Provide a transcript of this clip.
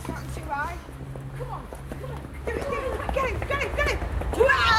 That's too high. Come on, come on. Get it, get it, get it, get it, get it. Wow!